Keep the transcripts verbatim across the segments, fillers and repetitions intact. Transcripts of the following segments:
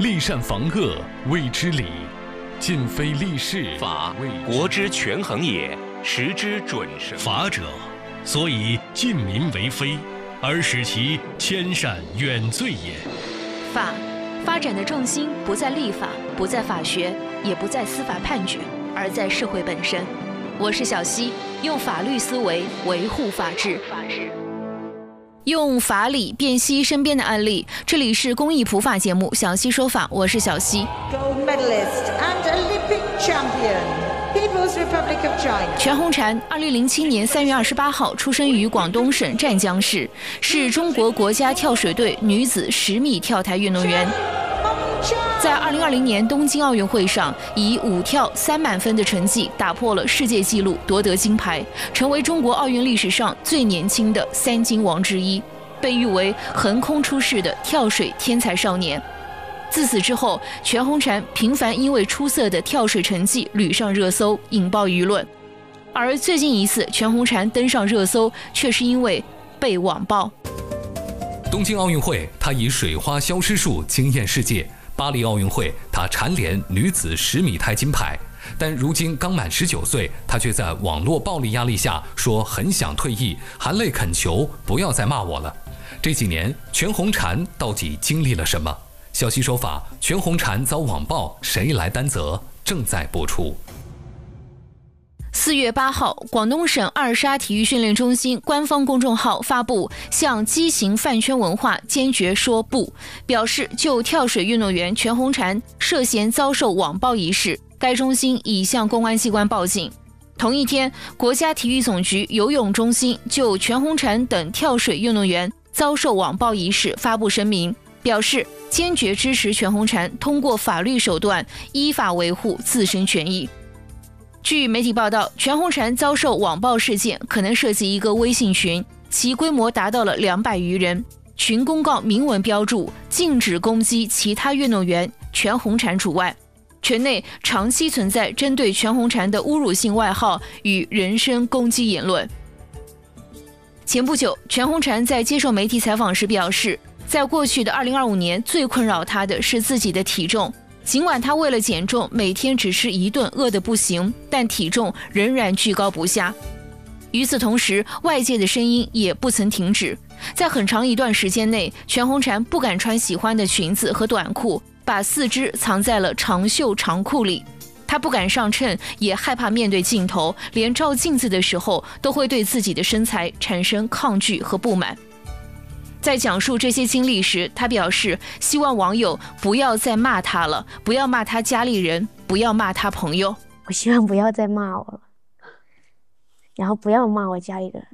立善防恶谓之礼，尽非立事。 法，国之权衡也，时之准绳。 法者，所以尽民为非，而使其迁善远罪也。 法发展的重心不在立法，不在法学，也不在司法判决，而在社会本身。我是小溪，用法律思维维护法治。用法理辨析身边的案例，这里是公益普法节目《小溪说法》，我是小溪。 Gold medalist and Olympic champion, People's Republic of China. 全红婵，二零零七年三月二十八号出生于广东省湛江市，是中国国家跳水队女子十米跳台运动员。在二零二零年东京奥运会上，以五跳三满分的成绩打破了世界纪录，夺得金牌，成为中国奥运历史上最年轻的三金王之一，被誉为横空出世的跳水天才少年。自此之后，全红婵频繁因为出色的跳水成绩屡上热搜，引爆舆论。而最近一次全红婵登上热搜，却是因为被网暴。 东京奥运会，她以水花消失术惊艳世界。巴黎奥运会，她蝉联女子十米台金牌，但如今刚满十九岁，她却在网络暴力压力下说很想退役，含泪恳求不要再骂我了。这几年，全红婵到底经历了什么？小溪说法，全红婵遭网暴，谁来担责？正在播出。 四月八号，广东省二沙体育训练中心官方公众号发布向畸形饭圈文化坚决说不，表示就跳水运动员全红婵涉嫌遭受网暴一事，该中心已向公安机关报警。同一天，国家体育总局游泳中心就全红婵等跳水运动员遭受网暴一事发布声明，表示坚决支持全红婵通过法律手段依法维护自身权益。据媒体报道，全红婵遭受网暴事件可能涉及一个微信群，其规模达到了两百余人。群公告明文标注禁止攻击其他运动员，全红婵除外。群内长期存在针对全红婵的侮辱性外号与人身攻击言论。前不久，全红婵在接受媒体采访时表示，在过去的二零二五年，最困扰她的是自己的体重。尽管他为了减重，每天只吃一顿，饿得不行，但体重仍然居高不下。与此同时，外界的声音也不曾停止。在很长一段时间内，全红婵不敢穿喜欢的裙子和短裤，把四肢藏在了长袖长裤里。她不敢上秤，也害怕面对镜头，连照镜子的时候都会对自己的身材产生抗拒和不满。在讲述这些经历时，他表示希望网友不要再骂他了，不要骂他家里人，不要骂他朋友。 我希望不要再骂我了，然后不要骂我家里人，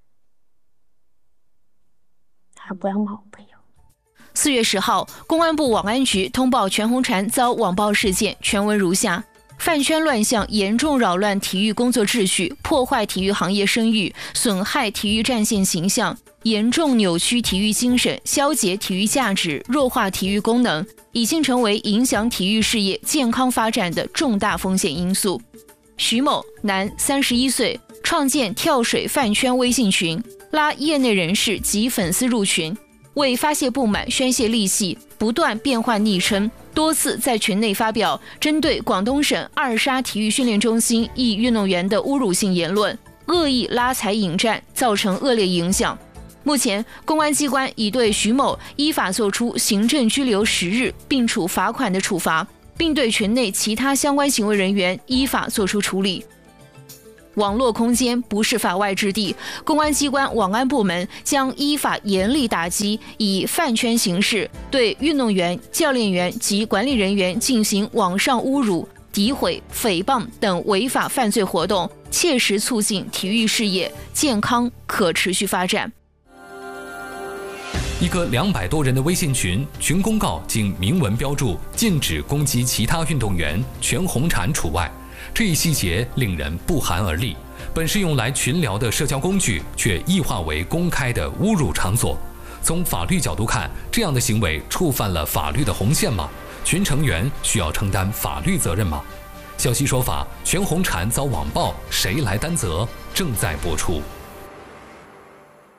还不要骂我朋友。 四月十号，公安部网安局通报全红婵遭网暴事件，全文如下：饭圈乱象严重扰乱体育工作秩序，破坏体育行业声誉，损害体育战线形象，严重扭曲体育精神，消解体育价值，弱化体育功能，已经成为影响体育事业健康发展的重大风险因素。徐某，男，三十一岁，创建跳水饭圈微信群，拉业内人士及粉丝入群，为发泄不满、宣泄戾气，不断变换昵称，多次在群内发表针对广东省二沙体育训练中心一运动员的侮辱性言论，恶意拉踩引战，造成恶劣影响。目前，公安机关已对徐某依法作出行政拘留十日，并处罚款的处罚，并对群内其他相关行为人员依法作出处理。网络空间不是法外之地，公安机关网安部门将依法严厉打击以饭圈形式对运动员、教练员及管理人员进行网上侮辱、诋毁、诽谤等违法犯罪活动，切实促进体育事业健康可持续发展。 一个两百多人的微信群，群公告竟明文标注禁止攻击其他运动员，全红婵除外。这一细节令人不寒而栗。本是用来群聊的社交工具，却异化为公开的侮辱场所。从法律角度看，这样的行为触犯了法律的红线吗？群成员需要承担法律责任吗？小溪说法，全红婵遭网暴，谁来担责？正在播出。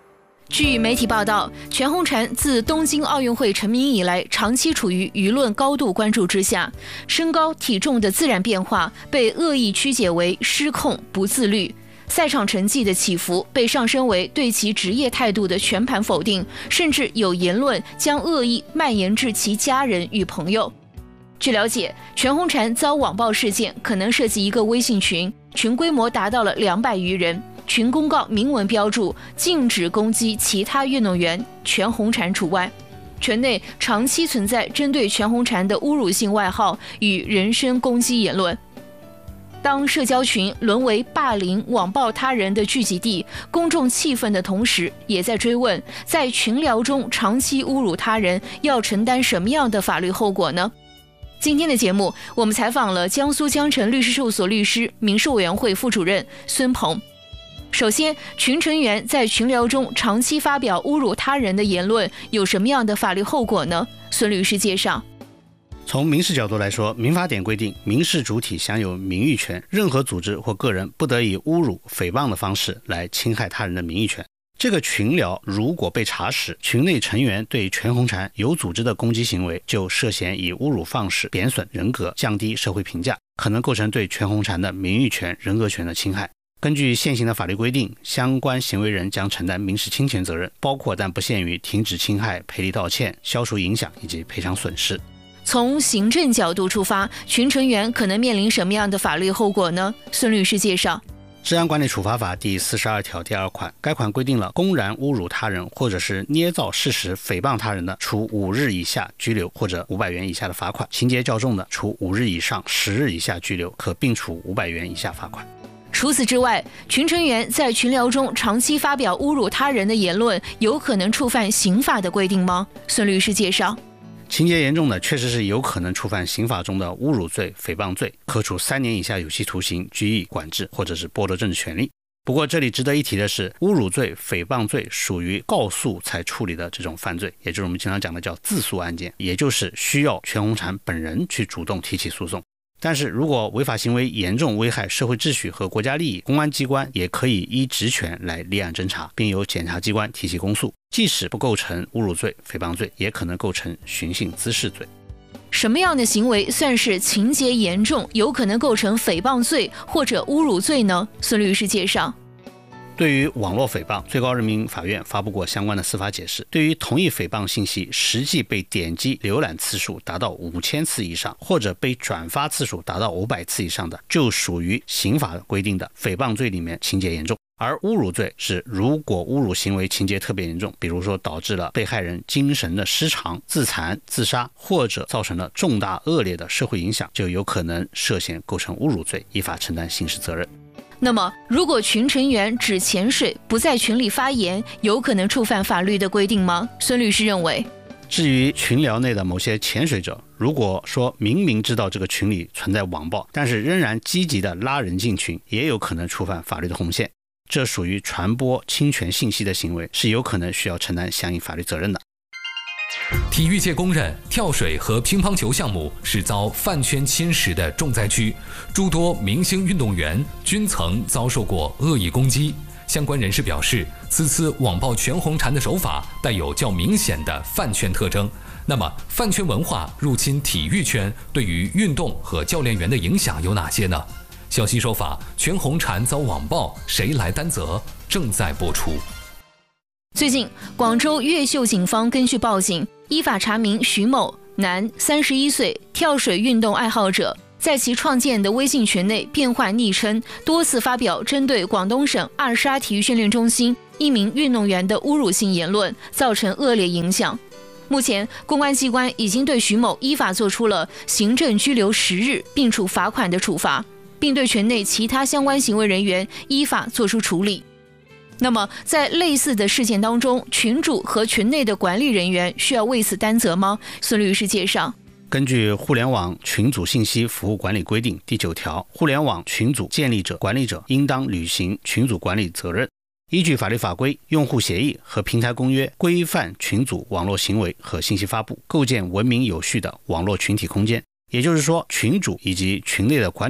据媒体报道，全红婵自东京奥运会成名以来，长期处于舆论高度关注之下，身高体重的自然变化被恶意曲解为失控不自律，赛场成绩的起伏被上升为对其职业态度的全盘否定，甚至有言论将恶意蔓延至其家人与朋友。据了解，全红婵遭网暴事件可能涉及一个微信群，群规模达到了两百余人。群公告明文标注禁止攻击其他运动员，全红婵除外。群内长期存在针对全红婵的侮辱性外号与人身攻击言论。当社交群沦为霸凌、网暴他人的聚集地，公众气愤的同时，也在追问，在群聊中长期侮辱他人，要承担什么样的法律后果呢？今天的节目，我们采访了江苏江城律师事务所律师、民事委员会副主任孙鹏。首先，群成员在群聊中长期发表侮辱他人的言论，有什么样的法律后果呢？孙律师介绍。 从民事角度来说，民法典规定，民事主体享有名誉权，任何组织或个人不得以侮辱、诽谤的方式来侵害他人的名誉权。这个群聊如果被查实，群内成员对全红婵有组织的攻击行为，就涉嫌以侮辱方式贬损人格、降低社会评价，可能构成对全红婵的名誉权、人格权的侵害。根据现行的法律规定，相关行为人将承担民事侵权责任，包括但不限于停止侵害、赔礼道歉、消除影响以及赔偿损失。 从行政角度出发，群成员可能面临什么样的法律后果呢？孙律师介绍。 治安管理处罚法第四十二条第二款，该款规定了公然侮辱他人或者是捏造事实诽谤他人的，处五日以下拘留或者五百元以下的罚款；情节较重的，处五日以上十日以下拘留，可并处五百元以下罚款。 除此之外，群成员在群聊中长期发表侮辱他人的言论，有可能触犯刑法的规定吗？孙律师介绍。 情节严重的，确实是有可能触犯刑法中的侮辱罪、诽谤罪，可处三年以下有期徒刑、拘役、管制或者是剥夺政治权利。不过这里值得一提的是，侮辱罪、诽谤罪属于告诉才处理的这种犯罪，也就是我们经常讲的叫自诉案件，也就是需要全红婵本人去主动提起诉讼。但是如果违法行为严重危害社会秩序和国家利益，公安机关也可以依职权来立案侦查，并由检察机关提起公诉，即使不构成侮辱罪、诽谤罪，也可能构成寻衅滋事罪。 什么样的行为算是情节严重，有可能构成诽谤罪或者侮辱罪呢？孙律师介绍。 对于网络诽谤，最高人民法院发布过相关的司法解释。对于同一诽谤信息实际被点击浏览次数达到五千次以上，或者被转发次数达到五百次以上的，就属于刑法规定的诽谤罪里面情节严重。而侮辱罪是，如果侮辱行为情节特别严重，比如说导致了被害人精神的失常、自残、自杀，或者造成了重大恶劣的社会影响，就有可能涉嫌构成侮辱罪，依法承担刑事责任。 那么，如果群成员只潜水，不在群里发言，有可能触犯法律的规定吗？孙律师认为， 至于群聊内的某些潜水者，如果说明明知道这个群里存在网暴，但是仍然积极的拉人进群，也有可能触犯法律的红线，这属于传播侵权信息的行为，是有可能需要承担相应法律责任的。 体育界公认，跳水和乒乓球项目是遭饭圈侵蚀的重灾区，诸多明星运动员均曾遭受过恶意攻击。相关人士表示，此次网暴全红婵的手法带有较明显的饭圈特征。那么，饭圈文化入侵体育圈，对于运动和教练员的影响有哪些呢？消息说法，全红婵遭网暴，谁来担责？正在播出。 最近，广州越秀警方根据报警，依法查明徐某，男，三十一岁，跳水运动爱好者，在其创建的微信群内变换昵称，多次发表针对广东省二沙体育训练中心一名运动员的侮辱性言论，造成恶劣影响。目前，公安机关已经对徐某依法作出了行政拘留十日，并处罚款的处罚，并对群内其他相关行为人员依法作出处理。那么，在类似的事件当中，群主和群内的管理人员需要为此担责吗？孙律师介绍。 根据《互联网群组信息服务管理规定》第九条，互联网群组建立者、管理者应当履行群组管理责任，依据法律法规、用户协议和平台公约，规范群组网络行为和信息发布，构建文明有序的网络群体空间。也就是说，群主以及群内的管理